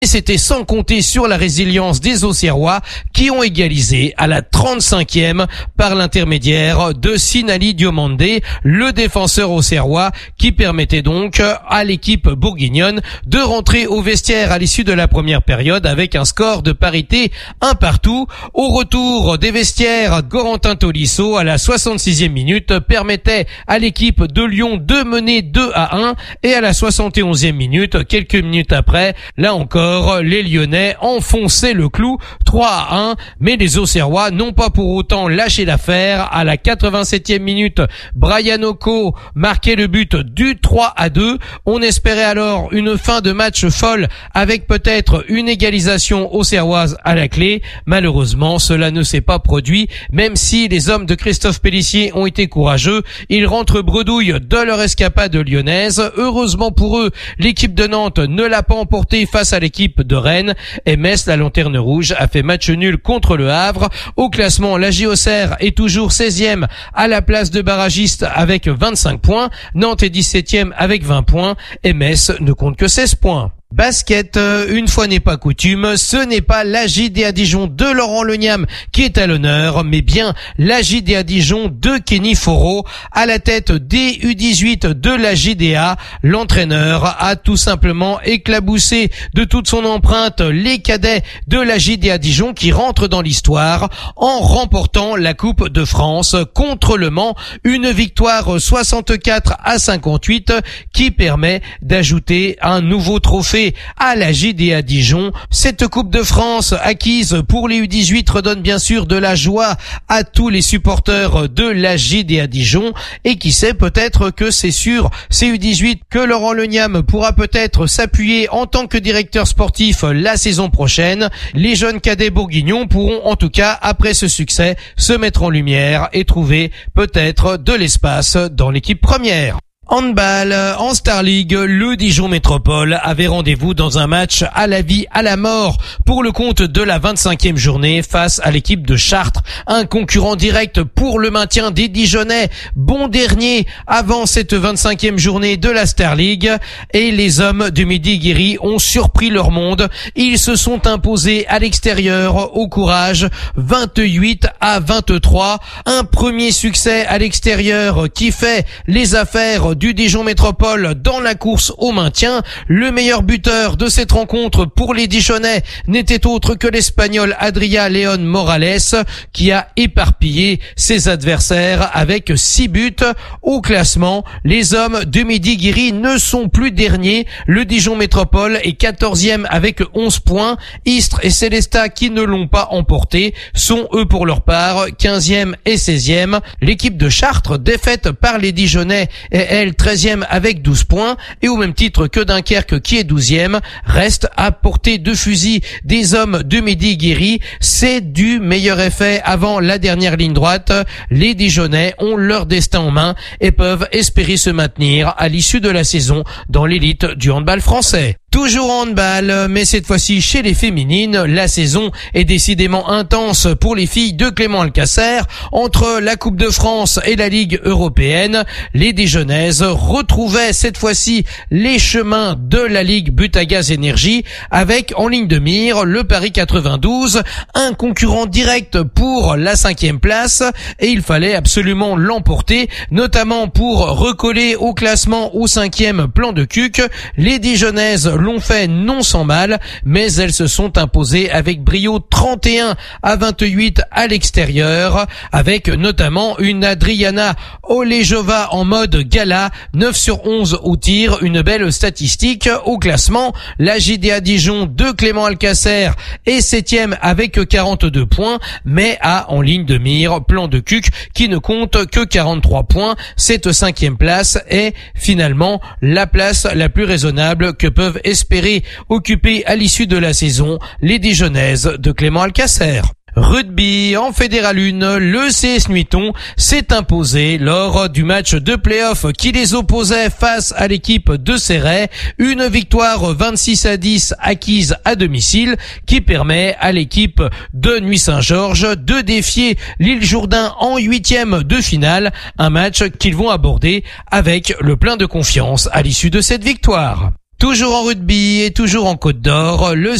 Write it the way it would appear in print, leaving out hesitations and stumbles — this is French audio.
Et c'était sans compter sur la résilience des Auxerrois qui ont égalisé à la 35e par l'intermédiaire de Sinali Diomandé, le défenseur auxerrois, qui permettait donc à l'équipe bourguignonne de rentrer au vestiaire à l'issue de la première période avec un score de parité 1-1. Au retour des vestiaires, Corentin Tolisso à la 66e minute permettait à l'équipe de Lyon de mener 2-1 et à la 71e minute, quelques minutes après, là encore, les Lyonnais enfonçaient le clou 3-1, mais les Auxerrois n'ont pas pour autant lâché l'affaire. À la 87e minute, Brian Oko marquait le but du 3-2. On espérait alors une fin de match folle avec peut-être une égalisation auxerroise à la clé. Malheureusement, cela ne s'est pas produit, même si les hommes de Christophe Pélissier ont été courageux. Ils rentrent bredouille de leur escapade lyonnaise. Heureusement pour eux, l'équipe de Nantes ne l'a pas emporté face à l'équipe de Rennes, et Metz, la lanterne rouge, a fait match nul contre le Havre. Au classement, la JOCR est toujours 16e à la place de barragiste avec 25 points. Nantes est 17e avec 20 points et Metz ne compte que 16 points. Basket, une fois n'est pas coutume, ce n'est pas la JDA Dijon de Laurent Leniam qui est à l'honneur, mais bien la JDA Dijon de Kenny Foro à la tête des U18 de la JDA. L'entraîneur a tout simplement éclaboussé de toute son empreinte les cadets de la JDA Dijon qui rentrent dans l'histoire en remportant la Coupe de France contre Le Mans, une victoire 64-58 qui permet d'ajouter un nouveau trophée à la JDA Dijon. Cette Coupe de France acquise pour les U18 redonne bien sûr de la joie à tous les supporters de la JDA Dijon, et qui sait, peut-être que c'est sur ces U18 que Laurent Leniam pourra peut-être s'appuyer en tant que directeur sportif la saison prochaine. Les jeunes cadets bourguignons pourront en tout cas, après ce succès, se mettre en lumière et trouver peut-être de l'espace dans l'équipe première. Handball, en Star League, le Dijon Métropole avait rendez-vous dans un match à la vie, à la mort pour le compte de la 25e journée face à l'équipe de Chartres, un concurrent direct pour le maintien des Dijonnais, bon dernier avant cette 25e journée de la Star League, et les hommes de Midi-Guéry ont surpris leur monde. Ils se sont imposés à l'extérieur au courage 28-23, un premier succès à l'extérieur qui fait les affaires du Dijon Métropole dans la course au maintien. Le meilleur buteur de cette rencontre pour les Dijonnais n'était autre que l'Espagnol Adria León Morales, qui a éparpillé ses adversaires avec 6 buts. Au classement, les hommes de Midi-Guéry ne sont plus derniers. Le Dijon Métropole est 14e avec 11 points. Istres et Célestat, qui ne l'ont pas emporté, sont eux pour leur part 15e et 16e. L'équipe de Chartres, défaite par les Dijonnais, est elle 13e avec 12 points, et au même titre que Dunkerque qui est 12e, reste à portée de fusil des hommes de Midi-Guéry. C'est du meilleur effet avant la dernière ligne droite. Les Dijonnais ont leur destin en main et peuvent espérer se maintenir à l'issue de la saison dans l'élite du handball français. Toujours en handball, mais cette fois-ci chez les féminines, la saison est décidément intense pour les filles de Clément Alcacer. Entre la Coupe de France et la Ligue européenne, les Dijonnaises retrouvaient cette fois-ci les chemins de la Ligue Butagaz Énergie, avec en ligne de mire le Paris 92, un concurrent direct pour la 5e place, et il fallait absolument l'emporter, notamment pour recoller au classement au 5e plan de Cuc. Les Dijonnaises l'ont fait non sans mal, mais elles se sont imposées avec brio 31-28 à l'extérieur, avec notamment une Adriana Olejova en mode gala, 9 sur 11 au tir, une belle statistique. Au classement, la JDA Dijon de Clément Alcacer est 7e avec 42 points, mais a en ligne de mire plan de Cuc qui ne compte que 43 points. Cette 5e place est finalement la place la plus raisonnable que peuvent espérer occuper à l'issue de la saison les Dijonnaises de Clément Alcacer. Rugby en Fédéral 1, le CS Nuiton s'est imposé lors du match de play-off qui les opposait face à l'équipe de Céret. Une victoire 26-10 acquise à domicile qui permet à l'équipe de Nuit-Saint-Georges de défier l'Île Jourdain en 8e de finale. Un match qu'ils vont aborder avec le plein de confiance à l'issue de cette victoire. Toujours en rugby et toujours en Côte d'Or, le